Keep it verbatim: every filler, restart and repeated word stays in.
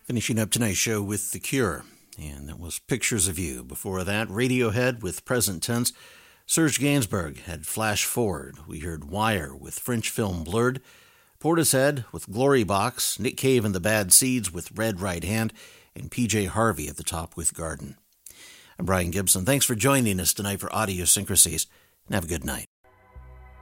Finishing up tonight's show with The Cure, and that was Pictures of You. Before that, Radiohead with Present Tense. Serge Gainsbourg had Flash Forward. We heard Wire with French film Blurred. Portishead with Glory Box. Nick Cave and the Bad Seeds with Red Right Hand. And P J Harvey at the top with Garden. I'm Brian Gibson. Thanks for joining us tonight for Audiosyncrasies, and have a good night.